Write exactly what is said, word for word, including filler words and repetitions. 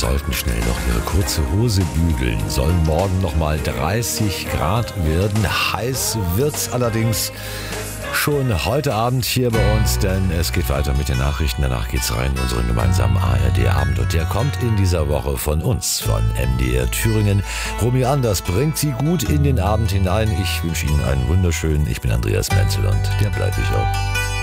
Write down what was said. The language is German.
sollten schnell noch ihre kurze Hose bügeln. Sollen morgen nochmal dreißig Grad werden. Heiß wird's allerdings schon heute Abend hier bei uns, denn es geht weiter mit den Nachrichten. Danach geht's rein in unseren gemeinsamen A R D-Abend und der kommt in dieser Woche von uns, von M D R Thüringen. Romy Anders bringt Sie gut in den Abend hinein. Ich wünsche Ihnen einen wunderschönen, ich bin Andreas Menzel und der bleibe ich auch.